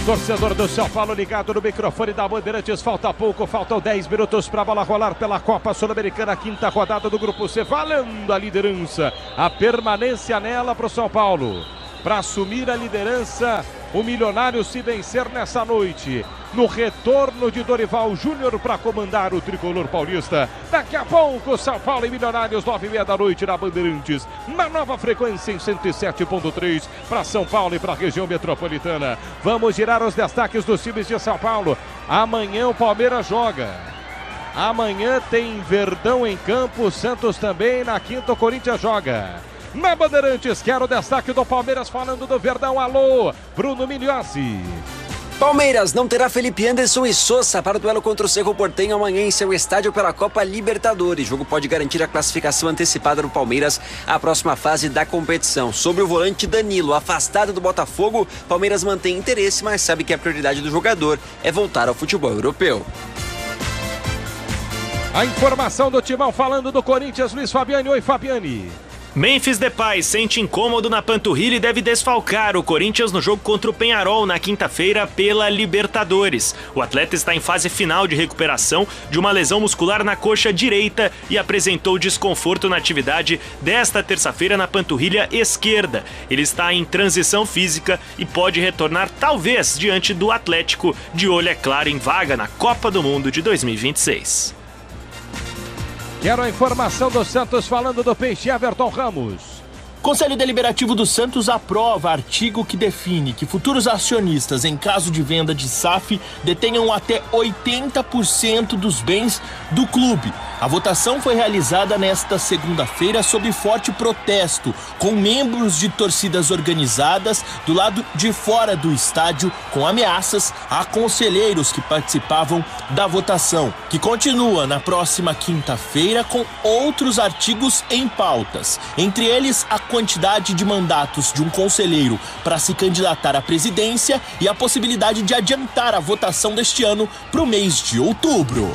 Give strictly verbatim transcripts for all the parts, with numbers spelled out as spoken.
Torcedor do São Paulo ligado no microfone da Bandeirantes, falta pouco, faltam dez minutos para a bola rolar pela Copa Sul-Americana, quinta rodada do Grupo C, valendo a liderança, a permanência nela para o São Paulo. Para assumir a liderança, o Milionário se vencer nessa noite, no retorno de Dorival Júnior para comandar o tricolor paulista. Daqui a pouco, São Paulo e Milionários, nove e meia da noite na Bandeirantes, na nova frequência em cento e sete ponto três para São Paulo e para a região metropolitana. Vamos girar os destaques dos times de São Paulo. Amanhã o Palmeiras joga. Amanhã tem Verdão em campo, Santos também, na quinta o Corinthians joga. Na Bandeirantes, quero o destaque do Palmeiras falando do Verdão. Alô, Bruno Migliozzi. Palmeiras não terá Felipe Anderson e Sosa para o duelo contra o Cerro Porteño amanhã em seu estádio pela Copa Libertadores. O jogo pode garantir a classificação antecipada do Palmeiras à próxima fase da competição. Sobre o volante Danilo, afastado do Botafogo, Palmeiras mantém interesse, mas sabe que a prioridade do jogador é voltar ao futebol europeu. A informação do Timão falando do Corinthians, Luiz Fabiani. Oi, Fabiani. Memphis Depay sente incômodo na panturrilha e deve desfalcar o Corinthians no jogo contra o Peñarol na quinta-feira pela Libertadores. O atleta está em fase final de recuperação de uma lesão muscular na coxa direita e apresentou desconforto na atividade desta terça-feira na panturrilha esquerda. Ele está em transição física e pode retornar talvez diante do Atlético, de olho é claro em vaga na Copa do Mundo de dois mil e vinte e seis. Quero a informação do Santos falando do Peixe, Everton Ramos. Conselho Deliberativo do Santos aprova artigo que define que futuros acionistas, em caso de venda de S A F, detenham até oitenta por cento dos bens do clube. A votação foi realizada nesta segunda-feira sob forte protesto, com membros de torcidas organizadas do lado de fora do estádio, com ameaças a conselheiros que participavam da votação, que continua na próxima quinta-feira com outros artigos em pautas, entre eles a quantidade de mandatos de um conselheiro para se candidatar à presidência e a possibilidade de adiantar a votação deste ano para o mês de outubro.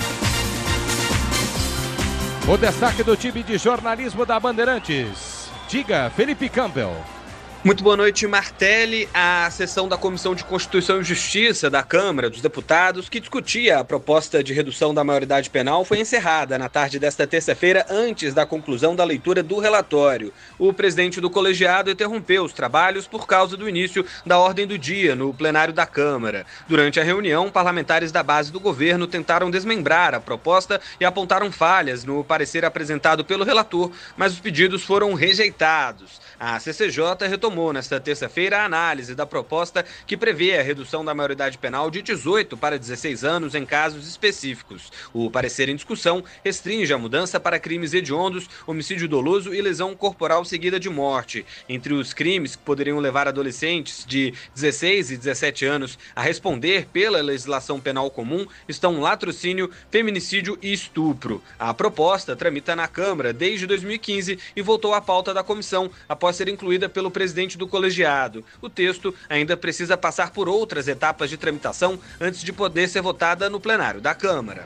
O destaque do time de jornalismo da Bandeirantes. Diga, Felipe Campbell. Muito boa noite, Martelli. A sessão da Comissão de Constituição e Justiça da Câmara dos Deputados, que discutia a proposta de redução da maioridade penal, foi encerrada na tarde desta terça-feira, antes da conclusão da leitura do relatório. O presidente do colegiado interrompeu os trabalhos por causa do início da ordem do dia no plenário da Câmara. Durante a reunião, parlamentares da base do governo tentaram desmembrar a proposta e apontaram falhas no parecer apresentado pelo relator, mas os pedidos foram rejeitados. A C C J retomou nesta terça-feira a análise da proposta que prevê a redução da maioridade penal de dezoito para dezesseis anos em casos específicos. O parecer em discussão restringe a mudança para crimes hediondos, homicídio doloso e lesão corporal seguida de morte. Entre os crimes que poderiam levar adolescentes de dezesseis e dezessete anos a responder pela legislação penal comum estão latrocínio, feminicídio e estupro. A proposta tramita na Câmara desde dois mil e quinze e voltou à pauta da comissão após ser incluída pelo presidente do colegiado. O texto ainda precisa passar por outras etapas de tramitação antes de poder ser votada no plenário da Câmara.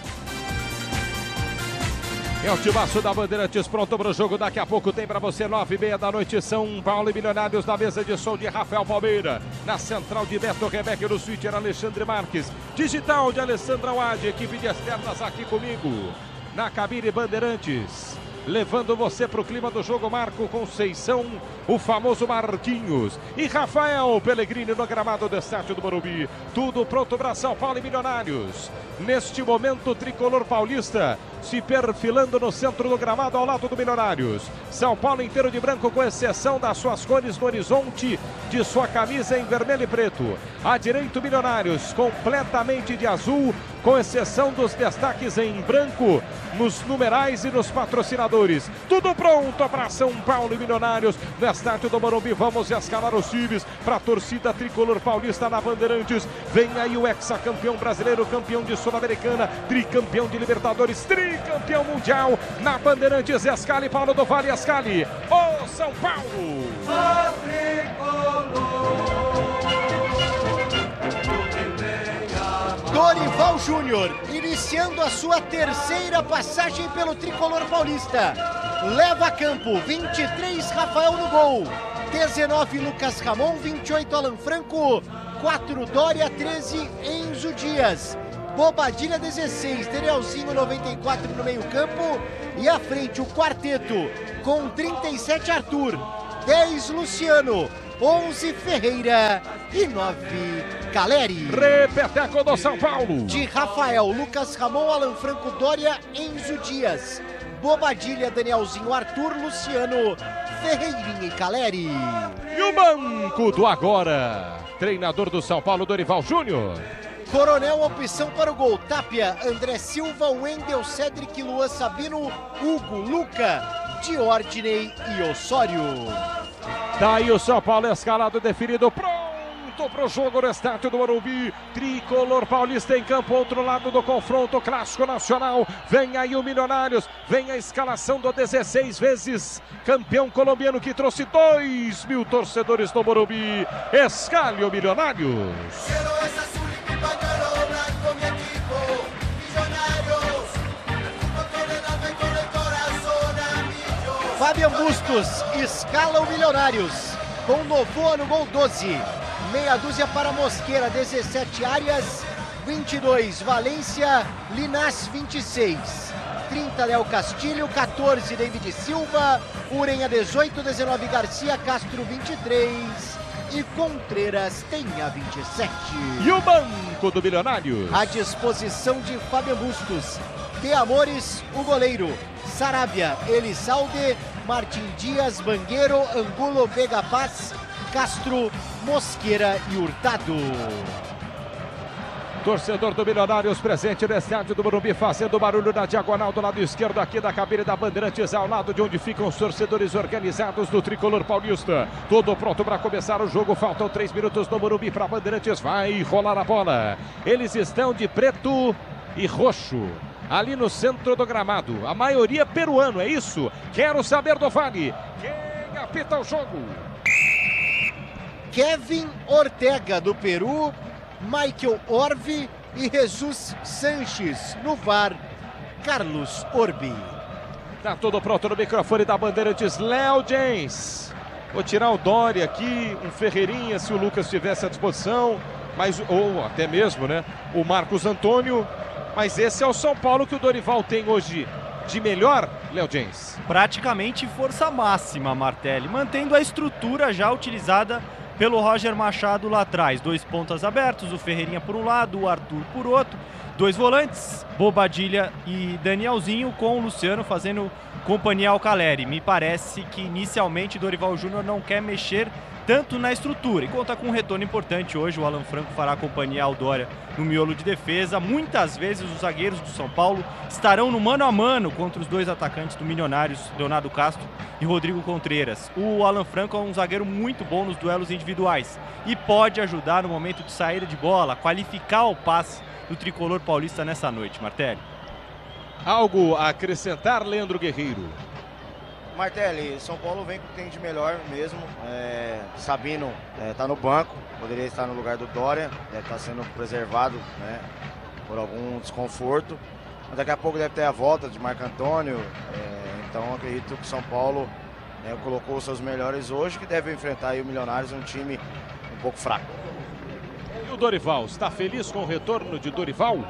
É o timaço da Bandeirantes pronto para o jogo. Daqui a pouco tem para você, nove e meia da noite, São Paulo e Milionários, na mesa de som de Rafael Palmeira. Na central de Beto Rebeca, no switcher Alexandre Marques. Digital de Alessandra Wade, equipe de externas aqui comigo. Na cabine Bandeirantes. Levando você para o clima do jogo, Marco Conceição, o famoso Marquinhos e Rafael Pellegrini no gramado do estádio do Morumbi. Tudo pronto para São Paulo e Milionários. Neste momento, o tricolor paulista se perfilando no centro do gramado ao lado do Milionários. São Paulo inteiro de branco, com exceção das suas cores no horizonte de sua camisa em vermelho e preto. À direita, Milionários completamente de azul, com exceção dos destaques em branco nos numerais e nos patrocinadores. Tudo pronto para São Paulo e Milionários no estádio do Morumbi. Vamos escalar os times para a torcida tricolor paulista na Bandeirantes. Vem aí o hexacampeão brasileiro, campeão de Sul-Americana, tricampeão de Libertadores, tricampeão mundial na Bandeirantes. Escali, Paulo do Vale, Escali, o São Paulo. Dorival Júnior, iniciando a sua terceira passagem pelo tricolor paulista. Leva a campo, vinte e três, Rafael no gol. dezenove, Lucas Ramon. vinte e oito, Alan Franco. quatro, Dória. treze, Enzo Dias. Bobadilha, dezesseis, Danielzinho, noventa e quatro no meio campo. E à frente o quarteto com trinta e sete, Arthur. dez, Luciano. onze, Ferreira. E nove, Caleri. Repeteco do São Paulo. De Rafael, Lucas Ramon, Alan Franco, Dória, Enzo Dias. Bobadilha, Danielzinho, Arthur, Luciano, Ferreirinha e Caleri. E o banco do agora. Treinador do São Paulo, Dorival Júnior. Coronel, opção para o gol. Tapia, André Silva, Wendel, Cedric, Luan Sabino, Hugo, Luca, Diordiney e Osório. Tá aí o São Paulo escalado, definido, pronto para o jogo no estádio do Morumbi. Tricolor paulista em campo, outro lado do confronto clássico nacional. Vem aí o Milionários, vem a escalação do dezesseis vezes campeão colombiano que trouxe dois mil torcedores do Morumbi. Escale o Milionários. Fabian Bustos escala o Milionários com Novoa no gol, doze. Meia dúzia para Mosqueira, dezessete, Arias, vinte e dois, Valência, Linás, vinte e seis. trinta, Léo Castilho, quatorze, David Silva, Urenha, dezoito, dezenove, Garcia, Castro, vinte e três. E Contreras tem a vinte e sete. E o banco do Milionários. À disposição de Fabian Bustos. De Amores, o goleiro. Sarabia, Elisalde, Martim Dias, Bangueiro, Angulo, Vega Paz, Castro, Mosqueira e Hurtado. Torcedor do Milionários presente no estádio do Morumbi, fazendo barulho na diagonal do lado esquerdo aqui da cabine da Bandeirantes, ao lado de onde ficam os torcedores organizados do Tricolor Paulista. Tudo pronto para começar o jogo, faltam três minutos no Morumbi para Bandeirantes, vai rolar a bola. Eles estão de preto e roxo, ali no centro do gramado, a maioria peruano, é isso? Quero saber do Vale, quem apita o jogo? Kevin Ortega do Peru, Michael Orvi e Jesus Sanches. No V A R, Carlos Orbi. Tá tudo pronto no microfone da Bandeirantes, Léo James. Vou tirar o Dória aqui, um Ferreirinha se o Lucas estivesse à disposição, mas, ou até mesmo, né, o Marcos Antônio. Mas esse é o São Paulo que o Dorival tem hoje de melhor, Léo James. Praticamente força máxima, Martelli, mantendo a estrutura já utilizada pelo Roger Machado lá atrás. Dois pontas abertos, o Ferreirinha por um lado, o Arthur por outro. Dois volantes, Bobadilha e Danielzinho, com o Luciano fazendo companhia ao Caleri. Me parece que inicialmente Dorival Júnior não quer mexer tanto na estrutura. E conta com um retorno importante hoje. O Alan Franco fará companhia ao Dória no miolo de defesa. Muitas vezes os zagueiros do São Paulo estarão no mano a mano contra os dois atacantes do Milionários, Leonardo Castro e Rodrigo Contreras. O Alan Franco é um zagueiro muito bom nos duelos individuais e pode ajudar no momento de saída de bola, qualificar o passe do tricolor paulista nessa noite, Martelli. Algo a acrescentar, Leandro Guerreiro? Martelli, São Paulo vem com o que tem de melhor mesmo. É, Sabino está é, no banco, poderia estar no lugar do Dória, deve estar sendo preservado, né, por algum desconforto. Mas daqui a pouco deve ter a volta de Marco Antônio, é, então acredito que o São Paulo é, colocou os seus melhores hoje, que deve enfrentar aí o Milionários, um time um pouco fraco. E o Dorival, está feliz com o retorno de Dorival?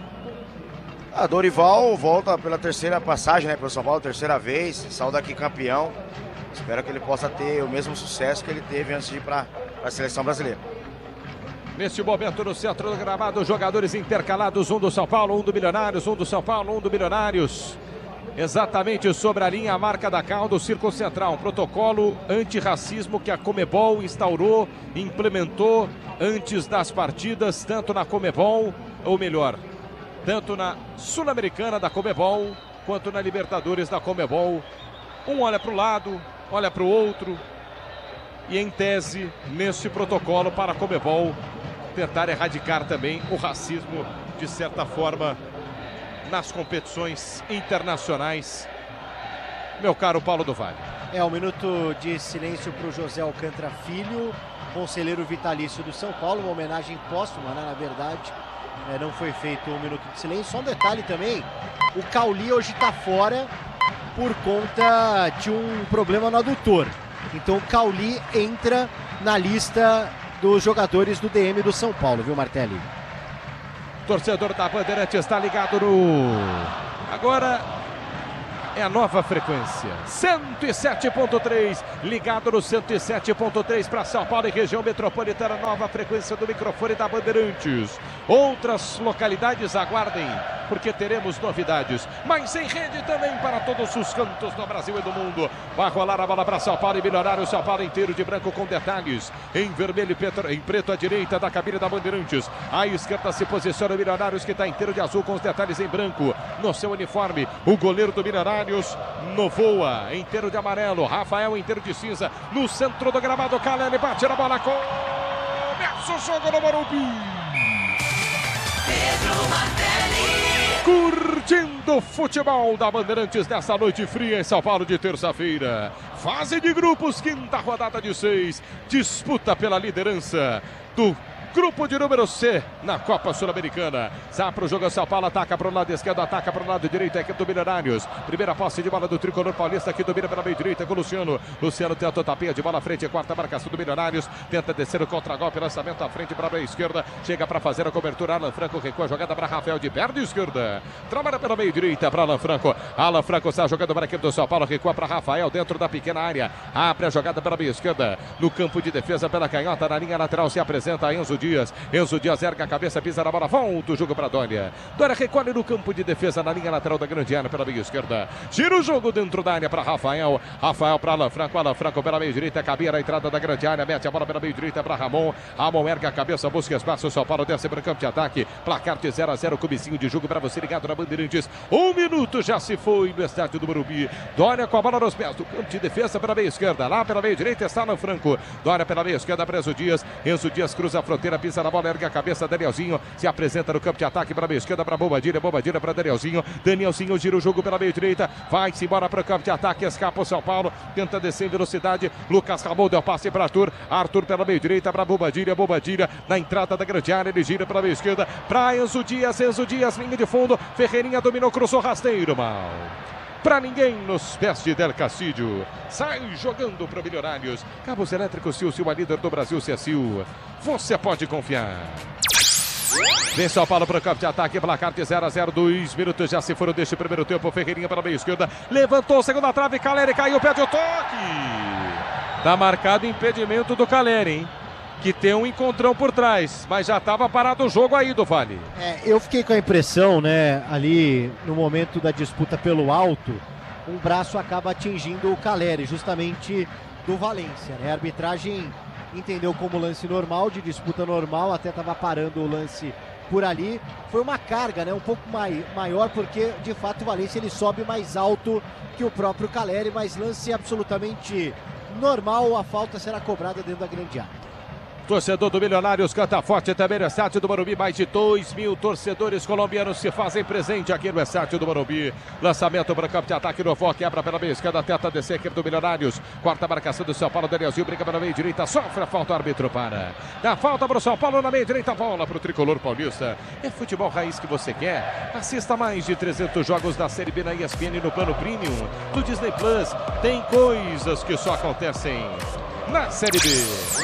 A Dorival volta pela terceira passagem, né, pelo São Paulo, terceira vez, saiu daqui campeão. Espero que ele possa ter o mesmo sucesso que ele teve antes de ir para a seleção brasileira. Neste momento, no centro do gramado, jogadores intercalados, um do São Paulo, um do Milionários, um do São Paulo, um do Milionários. Exatamente sobre a linha, a marca da cal do Círculo Central, um protocolo antirracismo que a Comebol instaurou, implementou antes das partidas, tanto na Comebol, ou melhor, tanto na Sul-Americana da Comebol, quanto na Libertadores da Comebol. Um olha para o lado, olha para o outro, e em tese, nesse protocolo para a Comebol, tentar erradicar também o racismo, de certa forma, nas competições internacionais. Meu caro Paulo do Vale. É um minuto de silêncio para o José Alcântara Filho, conselheiro vitalício do São Paulo, uma homenagem póstuma, né, na verdade. É, não foi feito um minuto de silêncio. Só um detalhe também, o Cauli hoje está fora por conta de um problema no adutor. Então o Cauli entra na lista dos jogadores do D M do São Paulo, viu, Martelli? Torcedor da Bandeirante está ligado no... Agora é a nova frequência, cento e sete ponto três, ligado no cento e sete ponto três para São Paulo e região metropolitana, nova frequência do microfone da Bandeirantes. Outras localidades aguardem, porque teremos novidades, mas em rede também para todos os cantos do Brasil e do mundo. Vai rolar a bola para São Paulo e Milionário, São Paulo inteiro de branco com detalhes, em vermelho e preto, em preto à direita da cabine da Bandeirantes. À esquerda se posiciona o Milionários, que está inteiro de azul com os detalhes em branco no seu uniforme. O goleiro do Milionários no voa, inteiro de amarelo. Rafael inteiro de cinza. No centro do gramado, Caleri bate na bola. Começa o jogo no Morumbi. Pedro Martelli. Curtindo o futebol da Bandeirantes nessa noite fria em São Paulo de terça-feira. Fase de grupos, quinta rodada de seis. Disputa pela liderança do grupo de número C na Copa Sul-Americana. Sai para o jogo, São Paulo ataca para o lado esquerdo, ataca para o lado direito, a equipe do Milionários. Primeira posse de bola do tricolor paulista, que domina pela meia direita com o Luciano. Luciano tenta o tapinha de bola à frente, quarta marcação do Milionários. Tenta descer o contra-golpe, lançamento à frente para a meia esquerda. Chega para fazer a cobertura, Alan Franco recua a jogada para Rafael de perna esquerda. Trabalha pela meia direita para Alan Franco. Alan Franco está jogando para a equipe do São Paulo, recua para Rafael dentro da pequena área. Abre a jogada pela meia esquerda. No campo de defesa pela canhota, na linha lateral se apresenta Enzo Dias. Enzo Dias erga a cabeça, pisa na bola, volta o jogo para Dória. Dória recolhe no campo de defesa, na linha lateral da grande área pela meia esquerda. Gira o jogo dentro da área para Rafael. Rafael para Alan Franco, Alan Franco pela meia direita, cabia na entrada da grande área, mete a bola pela meia direita para Ramon. Ramon erga a cabeça, busca espaço, São Paulo desce para o campo de ataque. Placar de zero a zero, comecinho de jogo para você ligado na Bandeirantes. Um minuto já se foi no estádio do Morumbi. Dória com a bola nos pés do campo de defesa pela meia esquerda. Lá pela meia direita está Alan Franco. Dória pela meia esquerda para Enzo Dias. Enzo Dias cruza a fronteira, pisa na bola, erga a cabeça, Danielzinho se apresenta no campo de ataque para a meia esquerda, para Bobadilha, Bobadilha para Danielzinho, Danielzinho gira o jogo pela meia direita, vai-se embora para o campo de ataque, escapa o São Paulo, tenta descer em velocidade, Lucas Ramon deu passe para Arthur, Arthur pela meia direita para Bobadilha, Bobadilha na entrada da grande área, ele gira pela meia esquerda, para Enzo Dias, Enzo Dias, linha de fundo, Ferreirinha dominou, cruzou rasteiro, mal. Para ninguém nos pés de Del Castillo. Sai jogando para Milionários. Cabos Elétricos Sil, a líder do Brasil, Cecil. Você pode confiar. Vem São Paulo para o campo de ataque, placar de zero a zero, dois minutos já se foram deste primeiro tempo. Ferreirinha para a meia esquerda, levantou, segunda trave, Caleri caiu, pede o toque. Tá marcado impedimento do Caleri, hein? Que tem um encontrão por trás, mas já estava parado o jogo aí do Vale. É, eu fiquei com a impressão, né, ali no momento da disputa pelo alto, um braço acaba atingindo o Caleri, justamente do Valência, né? A arbitragem entendeu como lance normal, de disputa normal, até estava parando o lance por ali. Foi uma carga, né, um pouco mai, maior, porque de fato o Valência ele sobe mais alto que o próprio Caleri, mas lance absolutamente normal, a falta será cobrada dentro da grande área. Torcedor do Milionários canta forte também no estádio do Morumbi. Mais de dois mil torcedores colombianos se fazem presente aqui no estádio do Morumbi. Lançamento para o campo de ataque no Vó, quebra pela meia esquerda, tenta descer aqui do Milionários. Quarta marcação do São Paulo, Danielzinho brinca pela meia direita, sofre a falta, o árbitro para. Dá falta para o São Paulo na meia direita, bola para o tricolor paulista. É futebol raiz que você quer? Assista mais de trezentos jogos da Série B na E S P N no plano Premium do Disney Plus. Tem coisas que só acontecem na Série B.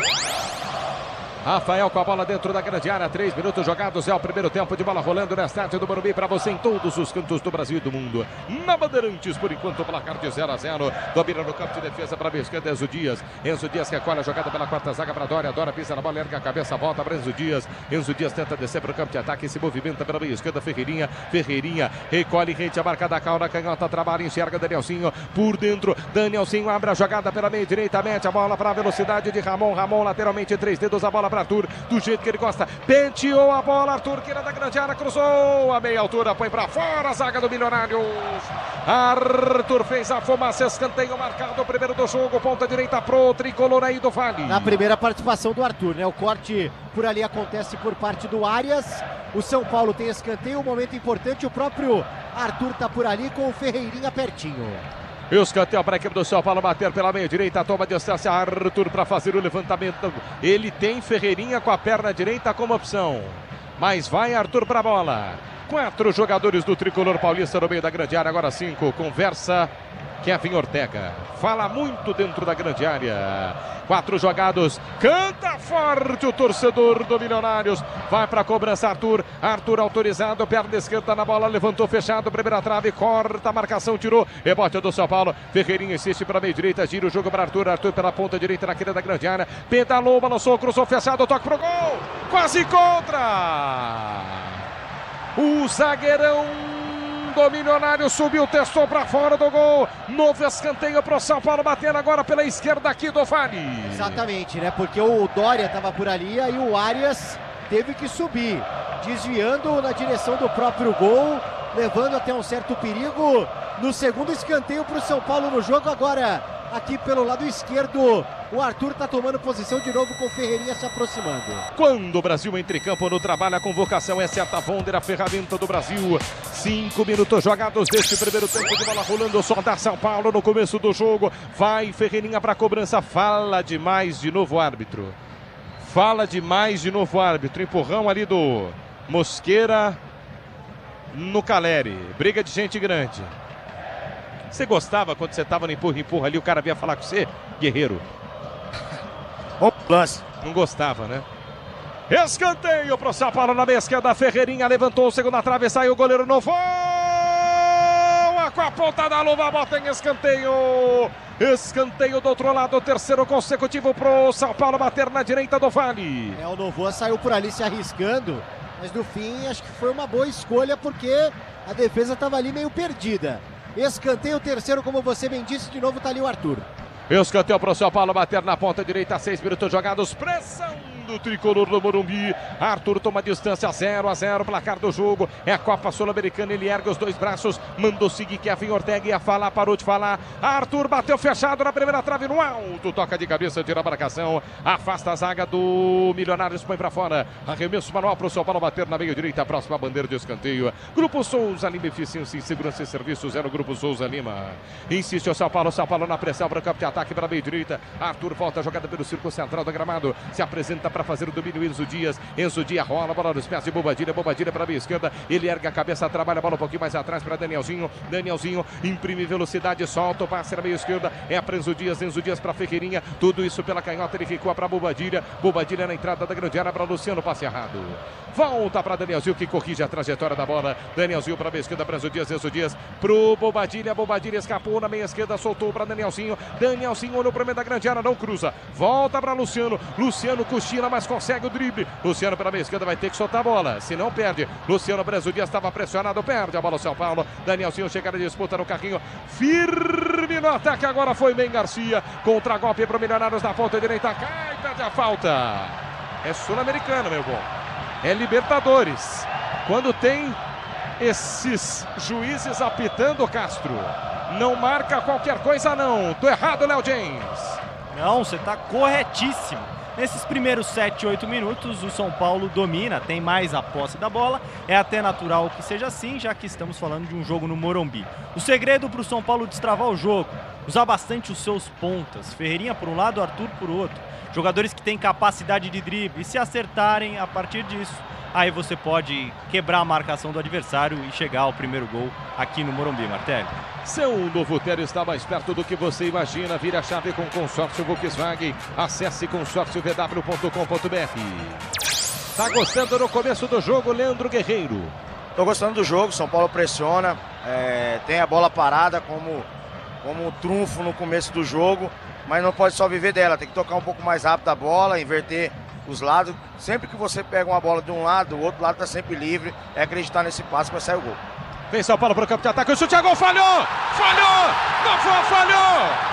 Rafael com a bola dentro da grande área, três minutos jogados, é o primeiro tempo de bola rolando na estádio do Morumbi para você em todos os cantos do Brasil e do mundo. Na Bandeirantes, por enquanto, o placar de zero a zero, domina no campo de defesa para a esquerda, Enzo Dias. Enzo Dias recolhe a jogada pela quarta zaga para Dória, Dória pisa na bola, erga a cabeça, volta para Enzo Dias. Enzo Dias tenta descer para o campo de ataque, se movimenta pela meia esquerda, Ferreirinha, Ferreirinha recolhe, rente a marca da calma, canhota, trabalha, enxerga Danielzinho por dentro, Danielzinho abre a jogada pela meia direita, mete a bola para a velocidade de Ramon, Ramon lateralmente, três dedos, a bola para Arthur, do jeito que ele gosta, penteou a bola, Arthur, que era da grande área, cruzou a meia altura, põe para fora a zaga do Milionários. Arthur fez a fumaça, escanteio marcado, o primeiro do jogo, ponta direita pro tricolor aí do Vale. Na primeira participação do Arthur, né? O corte por ali acontece por parte do Arias, o São Paulo tem escanteio, um momento importante, o próprio Arthur tá por ali com o Ferreirinha pertinho. E o escanteio para a equipe do São Paulo bater pela meia direita, toma distância, Arthur para fazer o levantamento. Ele tem Ferreirinha com a perna direita como opção, mas vai Arthur para a bola. Quatro jogadores do tricolor paulista no meio da grande área, agora cinco. Conversa Kevin Ortega. fala muito dentro da grande área. Quatro jogados, canta forte o torcedor do Milionários. Vai para a cobrança Arthur. Arthur autorizado, perna esquerda na bola, levantou fechado, primeira trave, corta a marcação, tirou. Rebote do São Paulo. Ferreirinha insiste para a meia direita, gira o jogo para Arthur. Arthur pela ponta direita na querida da grande área. Pedalou, balançou, cruzou fechado, toque pro gol. Quase contra. O zagueirão do Milionário subiu, testou para fora do gol. Novo escanteio para o São Paulo, batendo agora pela esquerda aqui do Vale. Exatamente, né? Porque o Dória estava por ali, aí o Arias teve que subir, desviando na direção do próprio gol, levando até um certo perigo. No segundo escanteio para o São Paulo no jogo, agora aqui pelo lado esquerdo, o Arthur está tomando posição de novo com o Ferreirinha se aproximando. Quando o Brasil entra em campo no trabalho, a convocação é certa. Vonder, a ferramenta do Brasil. Cinco minutos jogados deste primeiro tempo de bola rolando. Só da São Paulo no começo do jogo. Vai Ferreirinha para a cobrança. Fala demais de novo o árbitro. Fala demais de novo o árbitro. Empurrão ali do Mosqueira no Caleri. Briga de gente grande. Você gostava quando você estava no empurra-empurra ali, o cara vinha falar com você? Guerreiro. Bom lance. Não gostava, né? Escanteio pro São Paulo na meia esquerda. Ferreirinha levantou o segundo trave, saiu o goleiro no voo. Com a ponta da luva, bota em escanteio. Escanteio do outro lado, terceiro consecutivo pro São Paulo bater na direita do Vale. É, o Novoa saiu por ali se arriscando, mas no fim acho que foi uma boa escolha porque a defesa estava ali meio perdida. Escanteio terceiro, como você bem disse, de novo tá ali o Arthur. Escanteio para o São Paulo bater na ponta direita, seis minutos jogados, pressão do tricolor do Morumbi. Arthur toma distância, zero a zero, placar do jogo. É a Copa Sul-Americana, ele ergue os dois braços, mandou seguir Kevin Ortega, ia falar, parou de falar. Arthur bateu fechado na primeira trave, no alto, toca de cabeça, tira a marcação, afasta a zaga do Milionários, põe para fora. Arremesso manual para o São Paulo bater na meia direita, próxima bandeira de escanteio. Grupo Souza Lima, eficiência em segurança e serviços, era o Grupo Souza Lima. Insiste o São Paulo, São Paulo na pressão para o campo de ataque, para a meia direita. Arthur volta a jogada pelo círculo central do gramado, se apresenta para fazer o domínio. Enzo Dias, Enzo Dias rola a bola nos pés de Bobadilha, Bobadilha para a meia esquerda, ele ergue a cabeça, trabalha a bola um pouquinho mais atrás para Danielzinho, Danielzinho imprime velocidade, solta o passe na meia esquerda, é para Enzo Dias, Enzo Dias para Ferreirinha, tudo isso pela canhota, ele recua para Bobadilha, Bobadilha na entrada da grande área para Luciano, passe errado. Volta para Danielzinho que corrige a trajetória da bola, Danielzinho para a meia esquerda para Enzo Dias, Enzo Dias pro Bobadilha, Bobadilha escapou na meia esquerda, soltou para Danielzinho, Danielzinho olhou para o meio da grande área, não cruza, volta para Luciano, Luciano cochila, mas consegue o drible, Luciano pela meia esquerda vai ter que soltar a bola, se não perde, Luciano para Enzo Dias, estava pressionado, perde a bola São Paulo, Danielzinho chega na disputa no carrinho, firme no ataque, agora foi Ben Garcia, contra golpe para o Milionários na ponta direita, cai, perde a falta, é sul-americano meu bom. É Libertadores. Quando tem esses juízes apitando, Castro, não marca qualquer coisa não. Tô errado, Léo James? Não, você tá corretíssimo. Nesses primeiros sete, oito minutos, o São Paulo domina, tem mais a posse da bola. É até natural que seja assim, já que estamos falando de um jogo no Morumbi. O segredo para o São Paulo destravar o jogo, usar bastante os seus pontas. Ferreirinha por um lado, Arthur por outro. Jogadores que têm capacidade de drible, e se acertarem a partir disso, aí você pode quebrar a marcação do adversário e chegar ao primeiro gol aqui no Morumbi, Martelli. Seu novo ter está mais perto do que você imagina. Vira a chave com consórcio Volkswagen. Acesse consórcio v w ponto com ponto b r. Tá gostando no começo do jogo, Leandro Guerreiro? Tô gostando do jogo, São Paulo pressiona, é, tem a bola parada como, como um trunfo no começo do jogo, mas não pode só viver dela, tem que tocar um pouco mais rápido a bola, inverter os lados. Sempre que você pega uma bola de um lado, o outro lado está sempre livre, é acreditar nesse passe que vai sair o gol. Vem São Paulo para o campo de ataque, o chute a gol, falhou! Falhou! Não foi, falhou!